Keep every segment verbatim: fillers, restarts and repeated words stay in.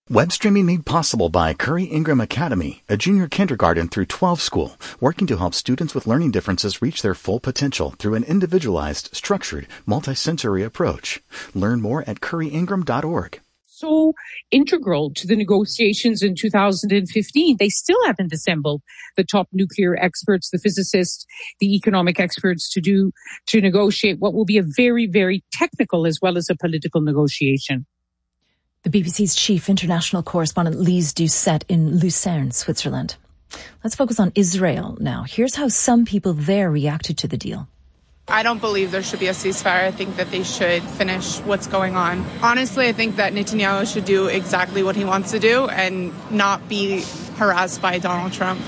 Web streaming made possible by Curry Ingram Academy, a junior kindergarten through twelve school, working to help students with learning differences reach their full potential through an individualized, structured, multisensory approach. Learn more at curry ingram dot org. So integral to the negotiations in two thousand fifteen. They still haven't assembled the top nuclear experts, the physicists, the economic experts to do, to negotiate what will be a very, very technical as well as a political negotiation. The B B C's chief international correspondent Lise Doucet in Lucerne, Switzerland. Let's focus on Israel now. Here's how some people there reacted to the deal. I don't believe there should be a ceasefire. I think that they should finish what's going on. Honestly, I think that Netanyahu should do exactly what he wants to do and not be harassed by Donald Trump.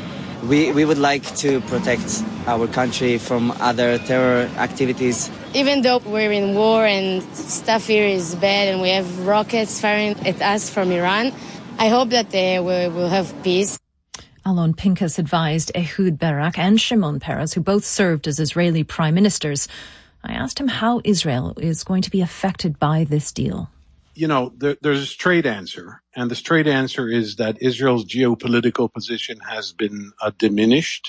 We we would like to protect our country from other terror activities. Even though we're in war and stuff here is bad and we have rockets firing at us from Iran, I hope that uh, we will have peace. Alon Pinkas advised Ehud Barak and Shimon Peres, who both served as Israeli prime ministers. I asked him how Israel is going to be affected by this deal. You know, there, there's a straight answer, and the straight answer is that Israel's geopolitical position has been uh, diminished,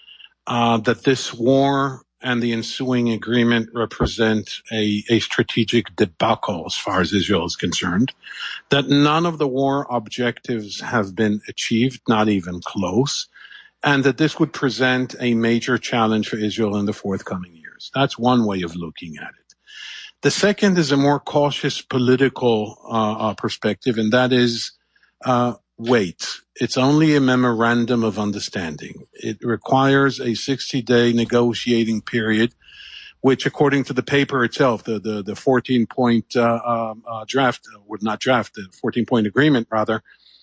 uh, that this war and the ensuing agreement represent a, a strategic debacle as far as Israel is concerned, that none of the war objectives have been achieved, not even close, and that this would present a major challenge for Israel in the forthcoming years. That's one way of looking at it. The second is a more cautious political uh, uh, perspective, and that is, uh, wait, it's only a memorandum of understanding. It requires a sixty-day negotiating period, which, according to the paper itself, the the, the fourteen-point uh, um, uh, draft, or not draft, the fourteen-point agreement, rather,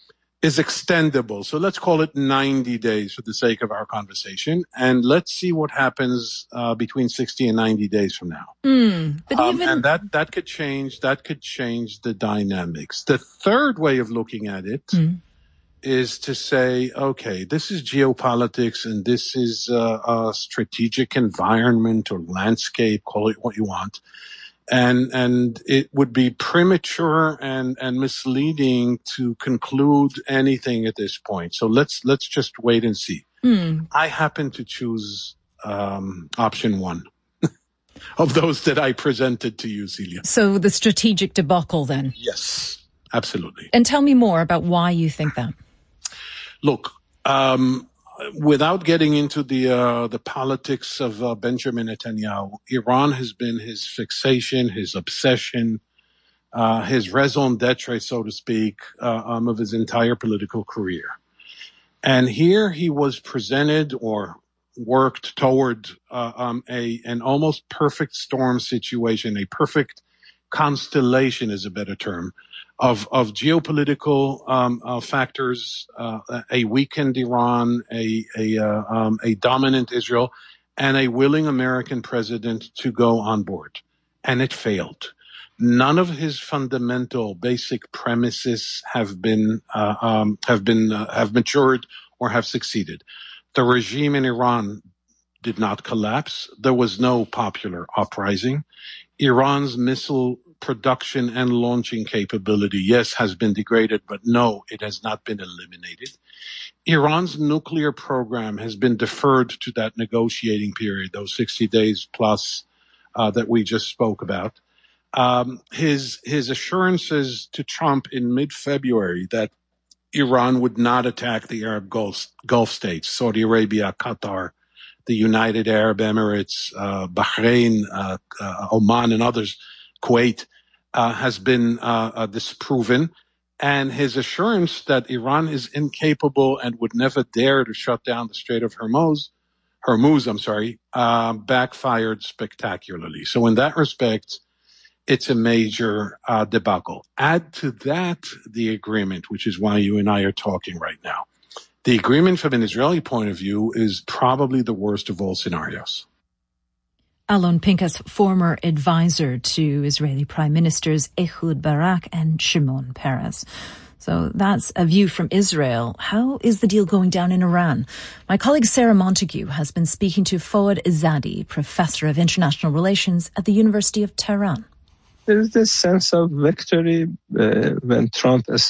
is extendable. So let's call it ninety days for the sake of our conversation, and let's see what happens uh, between sixty and ninety days from now. Mm, but um, even... And that, that could change, that could change the dynamics. The third way of looking at it mm. is to say, okay, this is geopolitics and this is uh, a strategic environment or landscape, call it what you want. And, and it would be premature and, and misleading to conclude anything at this point. So let's, let's just wait and see. Mm. I happen to choose, um, option one of those that I presented to you, Celia. So the strategic debacle then? Yes, absolutely. And tell me more about why you think that. Look, um, without getting into the uh, the politics of uh, Benjamin Netanyahu, Iran has been his fixation, his obsession, uh, his raison d'etre, so to speak, uh, um, of his entire political career. And here he was presented or worked toward uh, um, a an almost perfect storm situation, a perfect constellation is a better term, of of geopolitical um, uh, factors, uh, a weakened Iran, a a, uh, um, a dominant Israel, and a willing American president to go on board. And it failed. None of his fundamental basic premises have been uh, um, have been uh, have matured or have succeeded. The regime in Iran did not collapse. There was no popular uprising. Iran's missile production and launching capability, yes, has been degraded, but no, it has not been eliminated. Iran's nuclear program has been deferred to that negotiating period, those sixty days plus uh, that we just spoke about. Um, his his assurances to Trump in mid-February that Iran would not attack the Arab Gulf, Gulf states, Saudi Arabia, Qatar, the United Arab Emirates, uh, Bahrain, uh, uh, Oman, and others, Kuwait, uh, has been uh, uh, disproven. And his assurance that Iran is incapable and would never dare to shut down the Strait of Hormuz, Hormuz, I'm sorry, uh, backfired spectacularly. So in that respect, it's a major uh, debacle. Add to that the agreement, which is why you and I are talking right now. The agreement from an Israeli point of view is probably the worst of all scenarios. Alon Pinkas, former advisor to Israeli Prime Ministers Ehud Barak and Shimon Peres. So that's a view from Israel. How is the deal going down in Iran? My colleague Sarah Montague has been speaking to Fouad Izzadi, Professor of International Relations at the University of Tehran. There is this sense of victory uh, when Trump